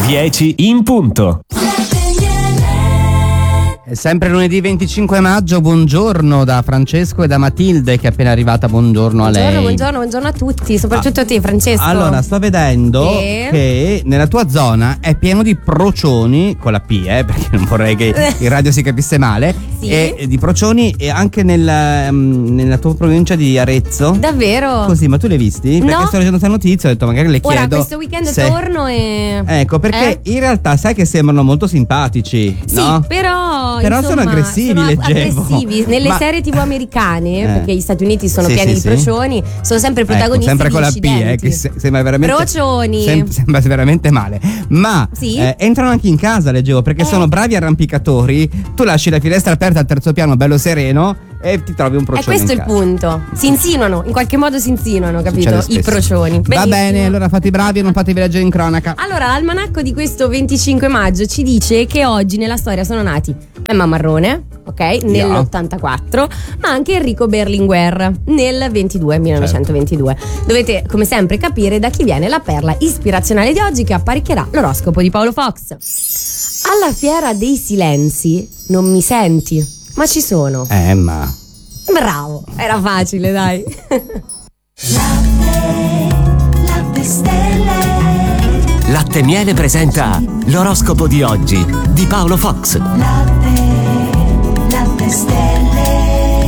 10 in punto. È sempre lunedì 25 maggio, buongiorno da Francesco e da Matilde che è appena arrivata, buongiorno a lei. Buongiorno a tutti, soprattutto a te Francesco. Allora, sto vedendo che nella tua zona è pieno di procioni, con la P perché non vorrei che in radio si capisse male, sì. E di procioni e anche nella tua provincia di Arezzo. Davvero? Così, ma tu li hai visti? No. Perché sto leggendo questa notizia, ho detto magari le chiedo. Ora questo weekend torno e... Ecco, perché in realtà sai che sembrano molto simpatici, sì, no? Però insomma, sono aggressivi, leggevo. Aggressivi. Nelle serie TV americane, perché gli Stati Uniti sono pieni di procioni, sono sempre protagonisti, sempre con la incidenti. P, che sembra veramente procioni. Sembra veramente male. Ma entrano anche in casa, leggevo, perché sono bravi arrampicatori. Tu lasci la finestra aperta al terzo piano, bello sereno, e ti trovi un procione. E questo è il punto. Si insinuano, in qualche modo si insinuano, capito? I procioni. Benissimo. Va bene, allora fate i bravi e non fatevi leggere in cronaca. Allora, l'almanacco di questo 25 maggio ci dice che oggi nella storia sono nati Emma Marrone, ok, nell'84, ma anche Enrico Berlinguer nel 1922. Dovete, come sempre, capire da chi viene la perla ispirazionale di oggi che apparecchierà l'oroscopo di Paolo Fox. Alla fiera dei silenzi non mi senti, ma ci sono. Emma. Bravo, era facile, dai. Latte stelle. Latte Miele presenta l'oroscopo di oggi di Paolo Fox. Latte stelle.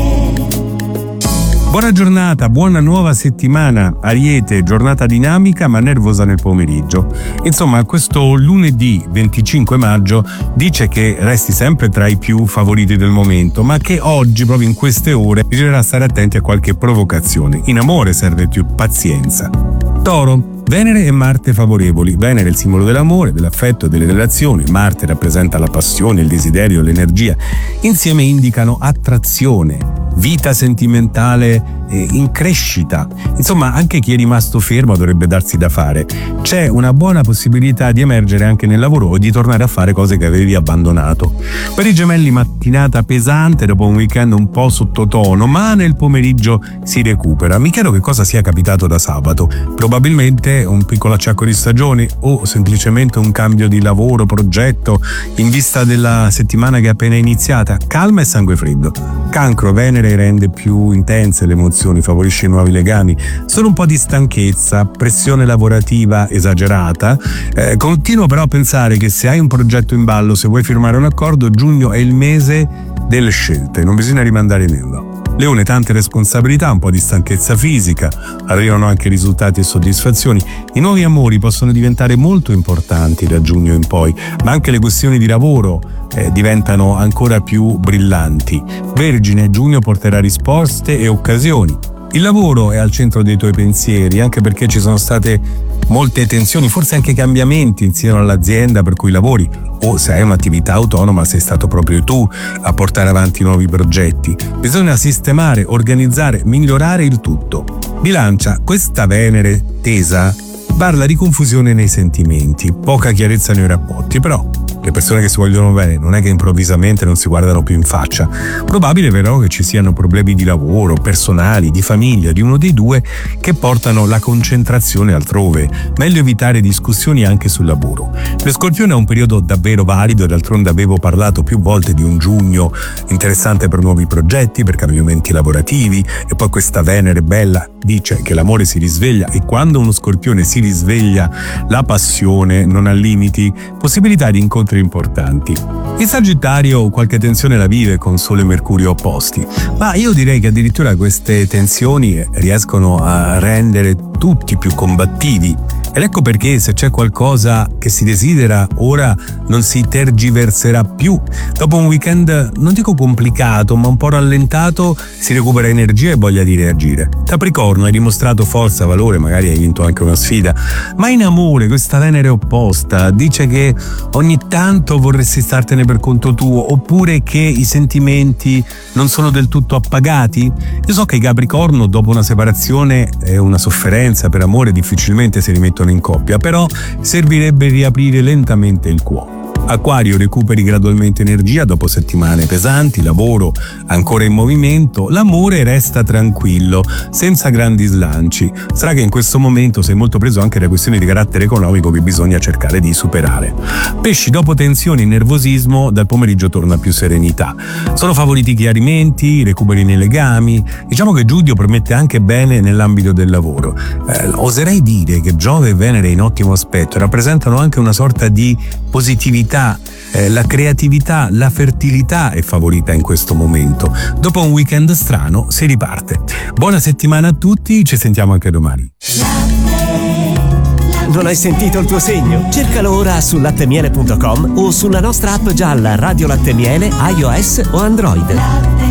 Buona giornata, buona nuova settimana. Ariete, giornata dinamica ma nervosa nel pomeriggio. Insomma, questo lunedì 25 maggio dice che resti sempre tra i più favoriti del momento, ma che oggi, proprio in queste ore, bisognerà stare attenti a qualche provocazione. In amore serve più pazienza. Toro, Venere e Marte favorevoli. Venere è il simbolo dell'amore, dell'affetto e delle relazioni. Marte rappresenta la passione, il desiderio, l'energia. Insieme indicano attrazione, vita sentimentale in crescita. Insomma, anche chi è rimasto fermo dovrebbe darsi da fare. C'è una buona possibilità di emergere anche nel lavoro o di tornare a fare cose che avevi abbandonato. Per i Gemelli, mattinata pesante dopo un weekend un po' sottotono, ma nel pomeriggio si recupera. Mi chiedo che cosa sia capitato da sabato. Probabilmente un piccolo acciacco di stagione o semplicemente un cambio di lavoro, progetto in vista della settimana che è appena iniziata. Calma e sangue freddo. Cancro, Venere rende più intense le emozioni, favorisce nuovi legami. Solo un po' di stanchezza, pressione lavorativa esagerata. Continuo però a pensare che se hai un progetto in ballo, se vuoi firmare un accordo, giugno è il mese delle scelte, non bisogna rimandare nulla. Leone, tante responsabilità, un po' di stanchezza fisica, arrivano anche risultati e soddisfazioni. I nuovi amori possono diventare molto importanti da giugno in poi, ma anche le questioni di lavoro diventano ancora più brillanti. Vergine, giugno porterà risposte e occasioni. Il lavoro è al centro dei tuoi pensieri, anche perché ci sono state molte tensioni, forse anche cambiamenti in seno all'azienda per cui lavori, o se hai un'attività autonoma sei stato proprio tu a portare avanti nuovi progetti. Bisogna sistemare, organizzare, migliorare il tutto. Bilancia, questa Venere tesa parla di confusione nei sentimenti, poca chiarezza nei rapporti, però le persone che si vogliono bene non è che improvvisamente non si guardano più in faccia. Probabile però che ci siano problemi di lavoro, personali, di famiglia, di uno dei due che portano la concentrazione altrove. Meglio evitare discussioni anche sul lavoro. Lo Scorpione è un periodo davvero valido, d'altronde avevo parlato più volte di un giugno interessante per nuovi progetti, per cambiamenti lavorativi, e poi questa Venere bella dice che l'amore si risveglia, e quando uno Scorpione si risveglia la passione non ha limiti, possibilità di incontri importanti. Il Sagittario qualche tensione la vive con Sole e Mercurio opposti, ma io direi che addirittura queste tensioni riescono a rendere tutti più combattivi. Ed ecco perché se c'è qualcosa che si desidera ora non si tergiverserà più. Dopo un weekend non dico complicato ma un po' rallentato si recupera energia e voglia di reagire. Capricorno, hai dimostrato forza, valore, magari hai vinto anche una sfida, ma in amore questa Venere opposta dice che ogni tanto vorresti startene per conto tuo, oppure che i sentimenti non sono del tutto appagati. Io so che i Capricorno dopo una separazione e una sofferenza per amore difficilmente si rimettono in coppia, però servirebbe riaprire lentamente il cuore. Acquario, recuperi gradualmente energia dopo settimane pesanti, lavoro ancora in movimento, l'amore resta tranquillo, senza grandi slanci. Sarà che in questo momento sei molto preso anche da questioni di carattere economico che bisogna cercare di superare. Pesci, dopo tensioni e nervosismo, dal pomeriggio torna più serenità. Sono favoriti chiarimenti, recuperi nei legami. Diciamo che Giudio promette anche bene nell'ambito del lavoro. Oserei dire che Giove e Venere in ottimo aspetto rappresentano anche una sorta di positività. La creatività, la fertilità è favorita in questo momento. Dopo un weekend strano si riparte. Buona settimana a tutti, ci sentiamo anche domani. Non hai sentito il tuo segno? Cercalo ora su lattemiele.com o sulla nostra app gialla Radio Latte Miele, iOS o Android.